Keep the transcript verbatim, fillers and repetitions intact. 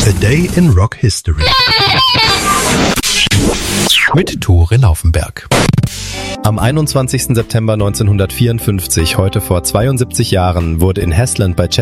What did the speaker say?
A Day in Rock History mit Tore Laufenberg. Am einundzwanzigsten September neunzehnhundertvierundfünfzig, heute vor zweiundsiebzig Jahren, wurde in Hasland bei